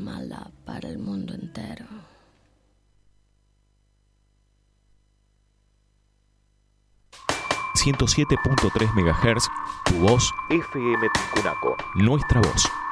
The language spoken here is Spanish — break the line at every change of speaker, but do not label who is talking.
mala para el mundo entero.
...107.3 MHz, tu voz, FM Tincunaco, nuestra voz.